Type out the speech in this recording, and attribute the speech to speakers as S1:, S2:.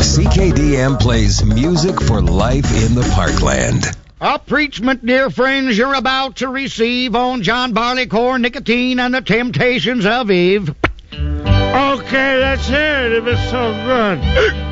S1: CKDM plays music for life in the Parkland.
S2: A preachment, dear friends, you're about to receive on John Barleycorn, Nicotine, and the Temptations of Eve.
S3: Okay, let's hear it if it's so good.